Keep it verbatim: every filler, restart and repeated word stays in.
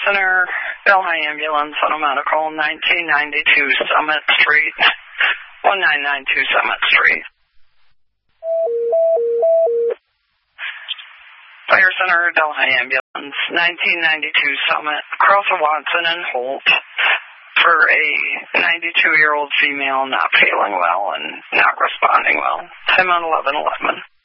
Center, Delhi Ambulance on a medical, nineteen ninety-two Summit Street, one nine nine two Summit Street. Fire Center, Delhi Ambulance, nineteen ninety-two Summit, across of Watson and Holt, for a ninety-two-year-old female not feeling well and not responding well. Time on eleven eleven.